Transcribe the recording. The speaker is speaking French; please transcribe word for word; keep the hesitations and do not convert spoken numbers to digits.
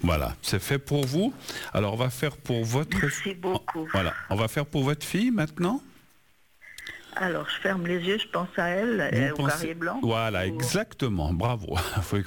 Voilà, c'est fait pour vous. Alors, on va faire pour votre... Merci beaucoup. Voilà, on va faire pour votre fille maintenant. Alors, je ferme les yeux, je pense à elle, Vous euh, au pensez... carrier blanc. Voilà, Ou- exactement, bravo. Faut